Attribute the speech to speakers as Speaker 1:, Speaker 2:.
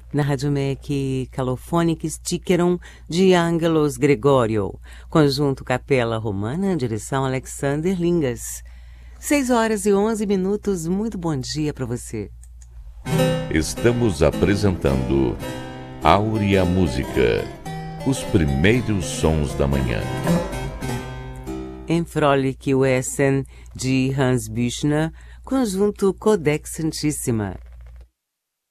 Speaker 1: Na Rádio MEC, Calofonic Stickerum de Angelos Gregório, conjunto Capela Romana, direção Alexander Lingas. 6h11, muito bom dia para você.
Speaker 2: Estamos apresentando Áurea Música, os primeiros sons da manhã.
Speaker 1: Em Fröhliche Wesen de Hans Büchner, conjunto Codex Santissima.